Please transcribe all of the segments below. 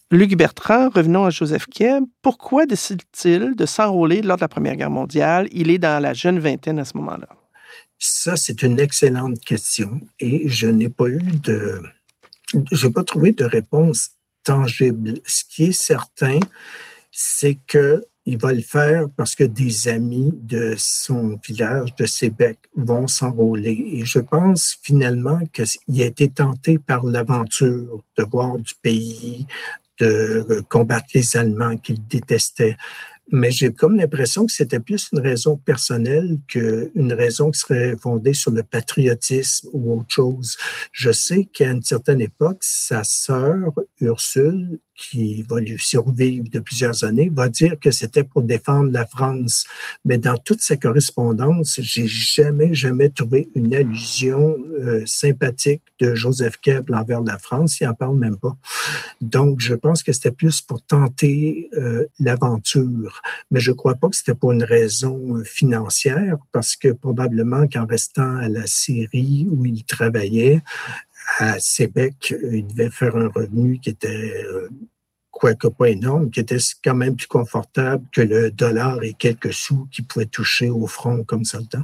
Luc Bertrand, revenons à Joseph Keb. Pourquoi décide-t-il de s'enrôler lors de la Première Guerre mondiale? Il est dans la jeune vingtaine à ce moment-là. Ça, c'est une excellente question et j'ai pas trouvé de réponse tangible. Ce qui est certain, c'est que il va le faire parce que des amis de son village, de Sébec, vont s'enrôler. Et je pense finalement qu'il a été tenté par l'aventure de voir du pays, de combattre les Allemands qu'il détestait. Mais j'ai comme l'impression que c'était plus une raison personnelle qu'une raison qui serait fondée sur le patriotisme ou autre chose. Je sais qu'à une certaine époque, sa sœur Ursule, qui va lui survivre de plusieurs années, va dire que c'était pour défendre la France. Mais dans toute sa correspondance, j'ai jamais trouvé une allusion sympathique de Joseph Keb envers la France. Il n'en parle même pas. Donc, je pense que c'était plus pour tenter l'aventure. Mais je ne crois pas que c'était pour une raison financière, parce que probablement qu'en restant à la Syrie où il travaillait, à Sébec, il devait faire un revenu qui était, quoique pas énorme, qui était quand même plus confortable que le dollar et quelques sous qu'il pouvait toucher au front comme soldat.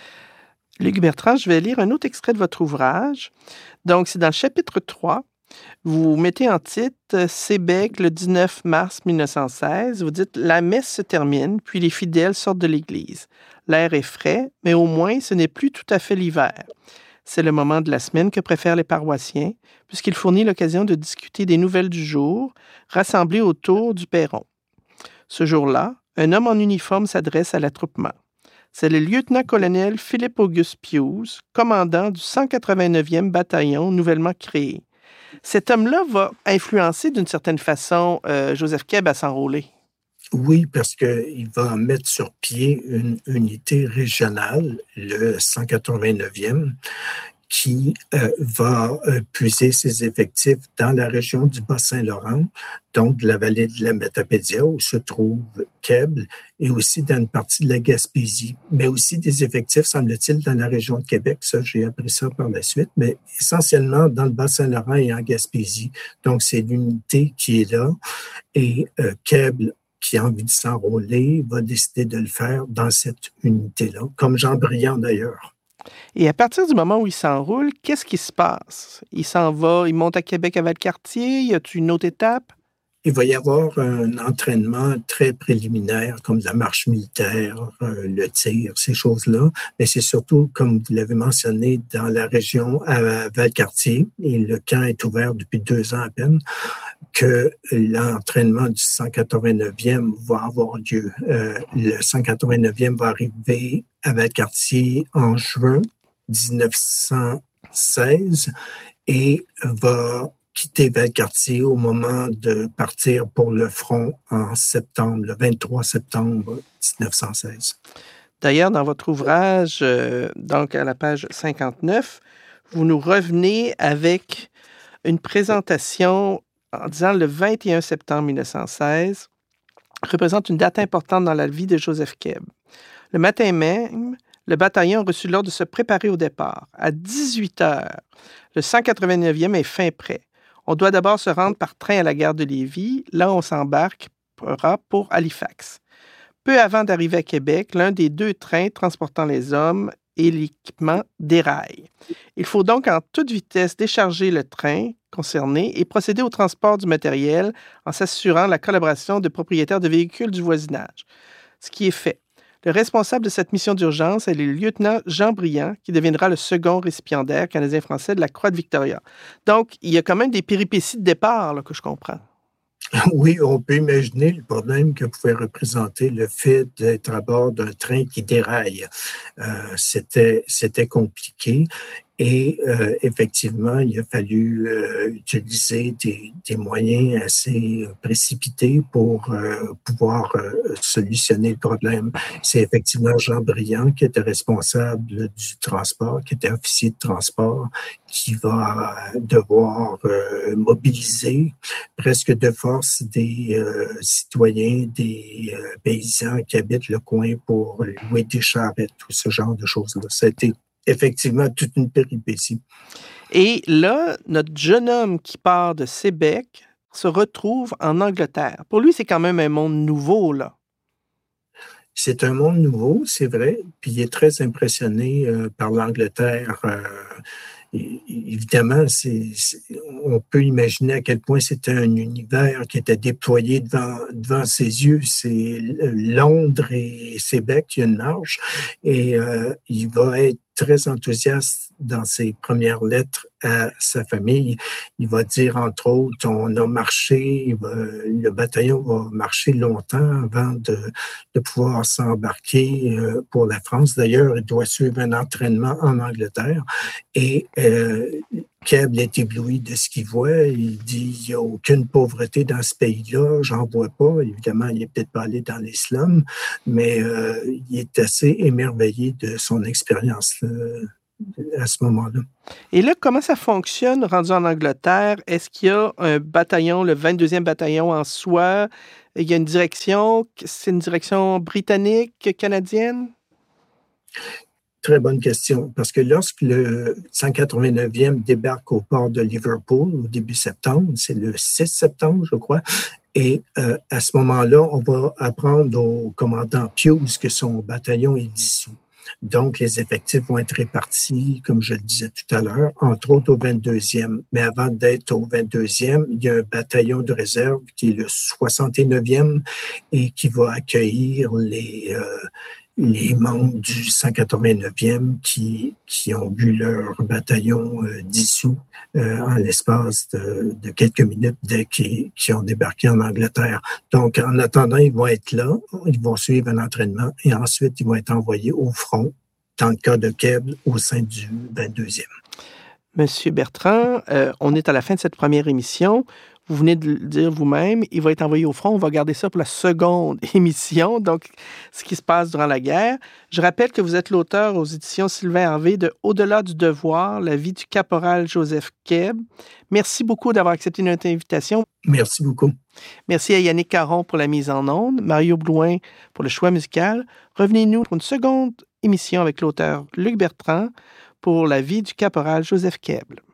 Luc Bertrand, je vais lire un autre extrait de votre ouvrage. Donc, c'est dans le chapitre 3. Vous mettez en titre Sébec le 19 mars 1916. Vous dites « La messe se termine, puis les fidèles sortent de l'église. L'air est frais, mais au moins ce n'est plus tout à fait l'hiver. C'est le moment de la semaine que préfèrent les paroissiens, puisqu'il fournit l'occasion de discuter des nouvelles du jour, rassemblés autour du perron. Ce jour-là, un homme en uniforme s'adresse à l'attroupement. C'est le lieutenant-colonel Philippe-Auguste Pius, commandant du 189e bataillon nouvellement créé. Cet homme-là va influencer d'une certaine façon Joseph Keb à s'enrôler. Oui, parce qu'il va mettre sur pied une unité régionale, le 189e, qui va puiser ses effectifs dans la région du Bas-Saint-Laurent, donc de la vallée de la Matapédia, où se trouve Keb, et aussi dans une partie de la Gaspésie, mais aussi des effectifs, semble-t-il, dans la région de Québec. Ça, j'ai appris ça par la suite, mais essentiellement dans le Bas-Saint-Laurent et en Gaspésie. Donc, c'est l'unité qui est là, et Keb, qui a envie de s'enrôler, va décider de le faire dans cette unité-là, comme Jean Briand d'ailleurs. Et à partir du moment où il s'enroule, qu'est-ce qui se passe? Il s'en va, il monte à Québec à Valcartier, y a-t-il une autre étape? Il va y avoir un entraînement très préliminaire, comme la marche militaire, le tir, ces choses-là. Mais c'est surtout, comme vous l'avez mentionné, dans la région à Valcartier, et le camp est ouvert depuis 2 ans à peine, que l'entraînement du 189e va avoir lieu. Le 189e va arriver à Valcartier en juin 1916 et va quitter Valcartier au moment de partir pour le front en septembre, le 23 septembre 1916. D'ailleurs, dans votre ouvrage, donc à la page 59, vous nous revenez avec une présentation en disant le 21 septembre 1916 représente une date importante dans la vie de Joseph Keb. Le matin même, le bataillon a reçu l'ordre de se préparer au départ. À 18 heures, le 189e est fin prêt. On doit d'abord se rendre par train à la gare de Lévis. Là, on s'embarquera pour Halifax. Peu avant d'arriver à Québec, l'un des 2 trains transportant les hommes et l'équipement déraille. Il faut donc en toute vitesse décharger le train concerné et procéder au transport du matériel en s'assurant la collaboration de propriétaires de véhicules du voisinage. Ce qui est fait. Le responsable de cette mission d'urgence est le lieutenant Jean Briand, qui deviendra le second récipiendaire canadien-français de la Croix de Victoria. Donc, il y a quand même des péripéties de départ là, que je comprends. Oui, on peut imaginer le problème que pouvait représenter le fait d'être à bord d'un train qui déraille. C'était compliqué. Et effectivement, il a fallu utiliser des moyens assez précipités pour pouvoir solutionner le problème. C'est effectivement Jean Briand qui était responsable du transport, qui était officier de transport, qui va devoir mobiliser presque de force des citoyens, des paysans qui habitent le coin pour louer des charrettes, tout ce genre de choses-là. Ça a été effectivement toute une péripétie. Et là, notre jeune homme qui part de Sébec se retrouve en Angleterre. Pour lui, c'est quand même un monde nouveau, là. C'est un monde nouveau, c'est vrai, puis il est très impressionné par l'Angleterre. Évidemment, on peut imaginer à quel point c'était un univers qui était déployé devant ses yeux. C'est Londres et Québec, il y a une marche, et il va être très enthousiaste dans ses premières lettres à sa famille. Il va dire, entre autres, on a marché, le bataillon va marcher longtemps avant de pouvoir s'embarquer pour la France. D'ailleurs, il doit suivre un entraînement en Angleterre. Et Keble est ébloui de ce qu'il voit. Il dit, il n'y a aucune pauvreté dans ce pays-là, j'en vois pas. Évidemment, il n'est peut-être pas allé dans les slums, mais il est assez émerveillé de son expérience à ce moment-là. Et là, comment ça fonctionne rendu en Angleterre? Est-ce qu'il y a un bataillon, le 22e bataillon en soi? Il y a une direction? C'est une direction britannique, canadienne? Très bonne question, parce que lorsque le 189e débarque au port de Liverpool au début septembre, c'est le 6 septembre, je crois, et à ce moment-là, on va apprendre au commandant Hughes que son bataillon est dissous. Donc, les effectifs vont être répartis, comme je le disais tout à l'heure, entre autres au 22e. Mais avant d'être au 22e, il y a un bataillon de réserve qui est le 69e et qui va accueillir les membres du 189e qui ont vu leur bataillon dissous en l'espace de quelques minutes dès qu'ils ont débarqué en Angleterre. Donc, en attendant, ils vont être là, ils vont suivre un entraînement et ensuite, ils vont être envoyés au front, dans le cas de Keble, au sein du 22e. Monsieur Bertrand, on est à la fin de cette première émission. Vous venez de le dire vous-même, il va être envoyé au front. On va garder ça pour la seconde émission, donc ce qui se passe durant la guerre. Je rappelle que vous êtes l'auteur aux éditions Sylvain Hervé de Au-delà du devoir, la vie du caporal Joseph Keble. Merci beaucoup d'avoir accepté notre invitation. Merci beaucoup. Merci à Yannick Caron pour la mise en onde, Mario Blouin pour le choix musical. Revenez-nous pour une seconde émission avec l'auteur Luc Bertrand pour la vie du caporal Joseph Keble.